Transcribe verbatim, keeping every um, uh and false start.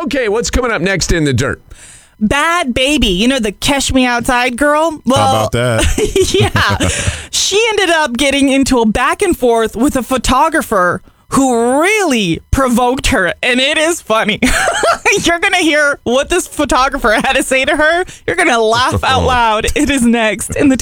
Okay, what's coming up next in the dirt? Bad Baby, you know, the Cash Me Outside girl? Well, How about that? yeah. She ended up getting into a back and forth with a photographer who really provoked her, and it is funny. You're going to hear what this photographer had to say to her. You're going to laugh out loud. It is next in the